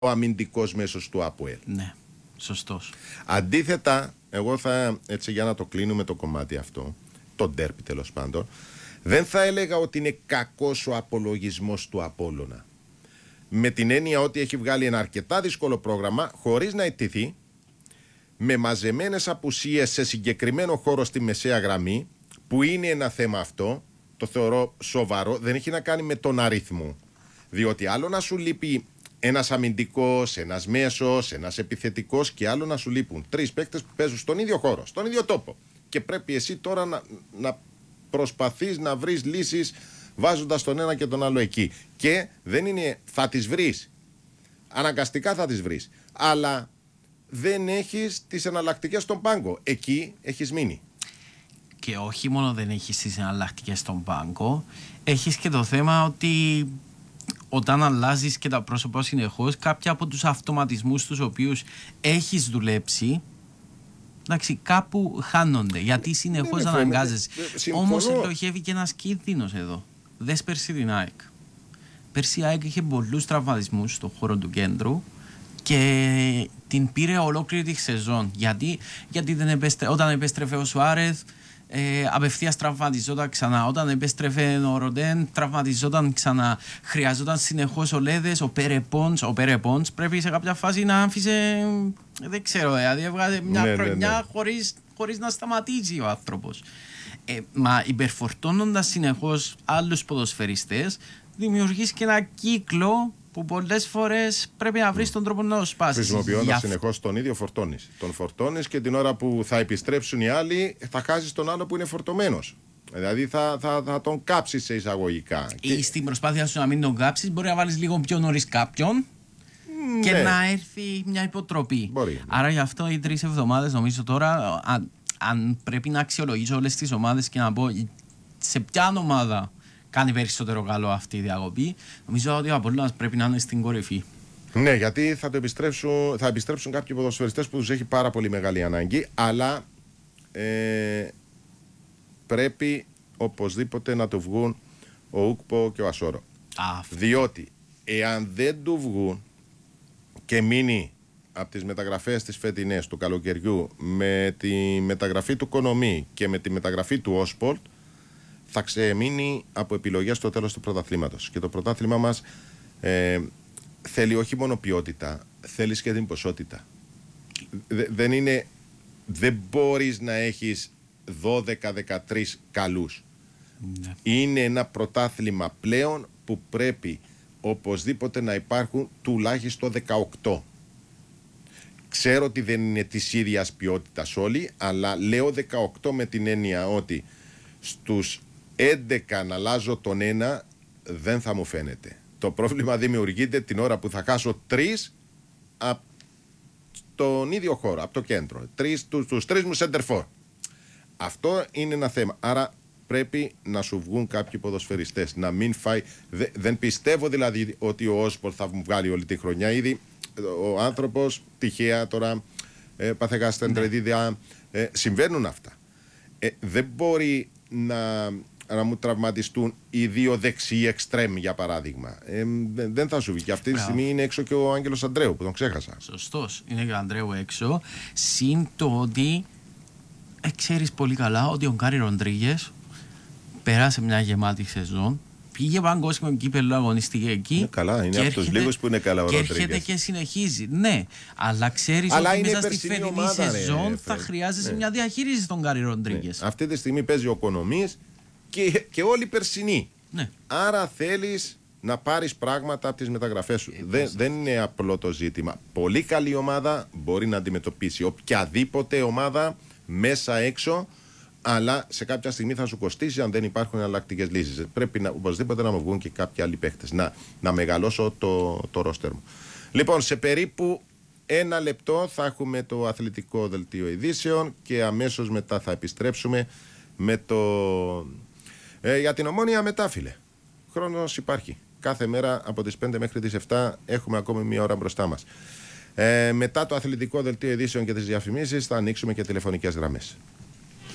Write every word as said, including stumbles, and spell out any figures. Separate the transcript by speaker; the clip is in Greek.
Speaker 1: ο αμυντικός μέσος του ΑΠΟΕΛ.
Speaker 2: Ναι, σωστός.
Speaker 1: Αντίθετα, εγώ θα, έτσι για να το κλείνουμε το κομμάτι αυτό, το ντέρπι τέλος πάντων, δεν θα έλεγα ότι είναι κακός ο απολογισμός του Απόλλωνα. Με την έννοια ότι έχει βγάλει ένα αρκετά δύσκολο πρόγραμμα, χωρίς να ιτηθεί, με μαζεμένες απουσίες σε συγκεκριμένο χώρο στη μεσαία γραμμή, που είναι ένα θέμα αυτό, το θεωρώ σοβαρό, δεν έχει να κάνει με τον αριθμό. Διότι άλλο να σου λείπει ένας αμυντικός, ένας μέσος, ένας επιθετικός και άλλο να σου λείπουν τρεις παίκτες που παίζουν στον ίδιο χώρο, στον ίδιο τόπο. Και πρέπει εσύ τώρα να, να προσπαθείς να βρεις λύσεις βάζοντας τον ένα και τον άλλο εκεί. Και δεν είναι, θα τις βρεις. Αναγκαστικά θα τις βρεις. Αλλά δεν έχεις τις εναλλακτικές στον πάγκο. Εκεί έχεις μείνει.
Speaker 2: Και όχι μόνο δεν έχεις τις εναλλακτικές στον πάγκο, έχεις και το θέμα ότι όταν αλλάζεις και τα πρόσωπα συνεχώς, κάποια από τους αυτοματισμούς τους οποίους έχεις δουλέψει, εντάξει, κάπου χάνονται. Γιατί συνεχώς αναγκάζεσαι. Όμως ελοχεύει και ένας κίνδυνος εδώ. Δες πέρσι την ΑΕΚ. Πέρσι η ΑΕΚ είχε πολλούς τραυματισμούς στον χώρο του κέντρου και την πήρε ολόκληρη τη σεζόν. Γιατί, Γιατί δεν επέστρε... όταν επέστρεφε ο Σουάρεθ, Ε, απευθείας τραυματιζόταν ξανά. Όταν επέστρεφε ο Ροντέν, τραυματιζόταν ξανά. Χρειαζόταν συνεχώς ο Λέδες, ο Πέρε-Πόντς. Ο Πέρε-Πόντς πρέπει σε κάποια φάση να άφησε, δεν ξέρω, δηλαδή έβγαλε μια
Speaker 1: ναι,
Speaker 2: χρονιά
Speaker 1: ναι, ναι.
Speaker 2: Χωρίς, χωρίς να σταματήσει ο άνθρωπος. Ε, μα υπερφορτώνοντας συνεχώς άλλους ποδοσφαιριστές, δημιουργείς και ένα κύκλο που πολλές φορές πρέπει να βρεις τον τρόπο να το σπάσεις.
Speaker 1: Χρησιμοποιώντας
Speaker 2: Για...
Speaker 1: συνεχώς τον ίδιο φορτώνεις. Τον φορτώνεις και την ώρα που θα επιστρέψουν οι άλλοι θα χάσεις τον άλλο που είναι φορτωμένος. Δηλαδή θα, θα, θα τον κάψεις σε εισαγωγικά.
Speaker 2: Ή και... στην προσπάθεια σου να μην τον κάψεις, μπορεί να βάλεις λίγο πιο νωρίς κάποιον mm, και ναι. να έρθει μια υποτροπή.
Speaker 1: Μπορεί, ναι.
Speaker 2: Άρα γι' αυτό οι τρεις εβδομάδες, νομίζω τώρα, αν, αν πρέπει να αξιολογήσω όλες τις ομάδες και να πω σε ποια ομάδα κάνει περισσότερο καλό αυτή η διακοπή, νομίζω ότι ο Απόλλωνας πρέπει να είναι στην κορυφή.
Speaker 1: Ναι, γιατί θα, το επιστρέψουν, θα επιστρέψουν κάποιοι ποδοσφαιριστές που τους έχει πάρα πολύ μεγάλη ανάγκη, αλλά ε, πρέπει οπωσδήποτε να του βγουν ο Ούκπο και ο Ασόρο.
Speaker 2: Α,
Speaker 1: διότι εάν δεν του βγουν και μείνει από τις μεταγραφές τις φετινές του καλοκαιριού με τη μεταγραφή του Κονομή και με τη μεταγραφή του Όσπολτ, θα ξεμείνει από επιλογές στο τέλος του πρωταθλήματος. Και το πρωτάθλημα μας ε, θέλει όχι μόνο ποιότητα, θέλει και την ποσότητα. Δε, δεν είναι, δεν μπορείς να έχεις δώδεκα δεκατρείς καλούς.
Speaker 2: ναι.
Speaker 1: Είναι ένα πρωτάθλημα πλέον που πρέπει οπωσδήποτε να υπάρχουν τουλάχιστον δεκαοκτώ. Ξέρω ότι δεν είναι της ίδιας ποιότητας όλοι, αλλά λέω δεκαοκτώ με την έννοια ότι στους έντεκα να αλλάζω τον ένα δεν θα μου φαίνεται. Το πρόβλημα δημιουργείται την ώρα που θα χάσω τρεις από τον ίδιο χώρο, από το κέντρο. Τρεις, τους, τους τρεις μου center for. Αυτό είναι ένα θέμα. Άρα πρέπει να σου βγουν κάποιοι ποδοσφαιριστές. Να μην φάει. Δε, δεν πιστεύω δηλαδή ότι ο Όσπορ θα μου βγάλει όλη τη χρονιά. Ήδη ο άνθρωπος τυχαία τώρα ε, παθεγαστεντρεδίδια ε, συμβαίνουν αυτά. Ε, δεν μπορεί να, να μου τραυματιστούν οι δύο δεξιοί εξτρέμ, για παράδειγμα. Ε, δεν θα σου βγει. Και αυτή τη στιγμή είναι έξω και ο Άγγελος Αντρέου που τον ξέχασα.
Speaker 2: Σωστός. Είναι και ο Αντρέου έξω. Συν το ότι ε, ξέρεις πολύ καλά ότι ο Γκάρι Ροντρίγες πέρασε μια γεμάτη σεζόν. Πήγε παγκόσμιο κύπελλο, αγωνιστική εκεί.
Speaker 1: Είναι καλά, είναι από τους λίγους που είναι καλά ο Ροντρίγες.
Speaker 2: Και έρχεται και συνεχίζει. Ναι, αλλά ξέρεις αλλά ότι μέσα στη φετινή ομάδα, σεζόν ρε, θα χρειάζεσαι ναι. μια διαχείριση στον Γκάρι Ροντρίγες.
Speaker 1: Ναι. Αυτή τη στιγμή παίζει ο Κονομής και, και όλοι περσινοί.
Speaker 2: Ναι.
Speaker 1: Άρα θέλεις να πάρεις πράγματα από τις μεταγραφές σου. Ε, δεν, δεν είναι απλό το ζήτημα. Πολύ καλή ομάδα μπορεί να αντιμετωπίσει οποιαδήποτε ομάδα μέσα έξω. Αλλά σε κάποια στιγμή θα σου κοστίσει αν δεν υπάρχουν εναλλακτικές λύσεις. Πρέπει να, οπωσδήποτε να μου βγουν και κάποιοι άλλοι παίχτες. Να, να μεγαλώσω το, το ρόστερ μου. Λοιπόν, σε περίπου ένα λεπτό θα έχουμε το αθλητικό δελτίο ειδήσεων και αμέσως μετά θα επιστρέψουμε με το... Ε, για την Ομόνοια μετά, φίλε. Χρόνος υπάρχει. Κάθε μέρα από τις πέντε μέχρι τις επτά έχουμε ακόμη μία ώρα μπροστά μας. Ε, μετά το αθλητικό δελτίο ειδήσεων και τις διαφημίσεις θα ανοίξουμε και τηλεφωνικές γραμμές.